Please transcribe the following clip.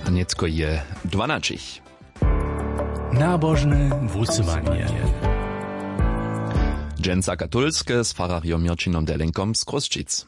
Niecko je 12. Nabożne włócywanie. Dżęca katolskie z farariom Mirčinom Delenkom z Kruščic.